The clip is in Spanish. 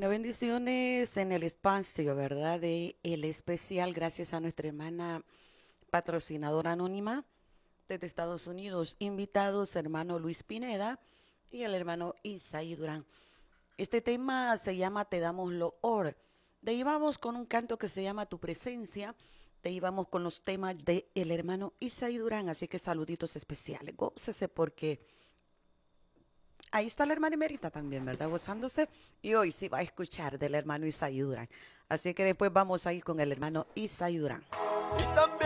Bueno, bendiciones en el espacio, ¿verdad? De el especial, gracias a nuestra hermana patrocinadora anónima desde Estados Unidos. Invitados, hermano Luis Pineda y el hermano Isaí Durán. Este tema se llama Te damos lo or. De ahí vamos con un canto que se llama Tu presencia. De ahí vamos con los temas del hermano Isaí Durán. Así que saluditos especiales. Gócese porque ahí está la hermana Emerita también, ¿verdad? Gozándose. Y hoy sí va a escuchar del hermano Isaí Durán. Así que después vamos a ir con el hermano Isaí Durán. Y también